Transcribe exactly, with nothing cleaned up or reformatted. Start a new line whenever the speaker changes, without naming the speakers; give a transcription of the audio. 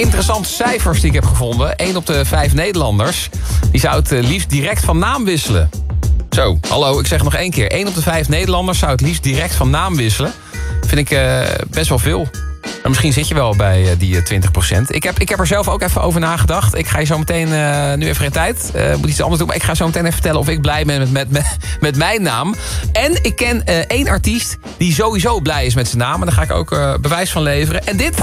Interessante cijfers die ik heb gevonden. één op de vijf Nederlanders die zou het liefst direct van naam wisselen. Zo, hallo, ik zeg nog één keer. één op de vijf Nederlanders zou het liefst direct van naam wisselen. Vind ik uh, best wel veel. Maar misschien zit je wel bij uh, die uh, twintig procent. Ik heb, ik heb er zelf ook even over nagedacht. Ik ga je zo meteen, uh, nu even geen tijd, uh, moet iets anders doen. Maar ik ga zo meteen even vertellen of ik blij ben met, met, met, met mijn naam. En ik ken uh, één artiest die sowieso blij is met zijn naam. En daar ga ik ook uh, bewijs van leveren. En dit...